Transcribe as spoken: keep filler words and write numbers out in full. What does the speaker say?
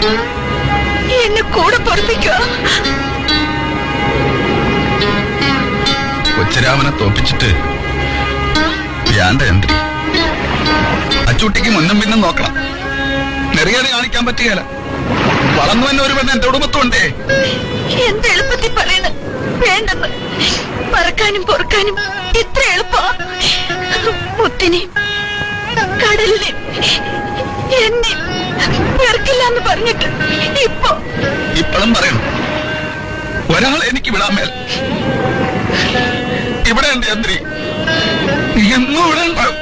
എന്നെ കൂടെ പൊറപ്പിക്കുക. കൊച്ചുരാമനെ തോപ്പിച്ചിട്ട് വേണ്ട ചന്ദ്രി. അച്ചൂട്ടിക്ക് മുന്നും പിന്നും നോക്കണം. നെറിയാതെ കാണിക്കാൻ പറ്റുകയല്ല. വളർന്നു തന്നെ ഒരു പെണ്ണ് എന്റെ കുടുംബത്തുണ്ടേ. എന്ത് എളുപ്പത്തിൽ പറയണ വേണ്ടെന്ന്. മറക്കാനും പൊറുക്കാനും ഇത്ര എളുപ്പ. മുത്തിനെ കടലിനെ എന്നെ വെറുക്കില്ല എന്ന് പറഞ്ഞിട്ട് ഇപ്പൊ ഇപ്പോഴും പറയണം. ഒരാൾ എനിക്ക് വിടാൻ മേൽ. ഇവിടെ ഉണ്ട് ചന്ദ്രി. എന്നും ഇവിടെ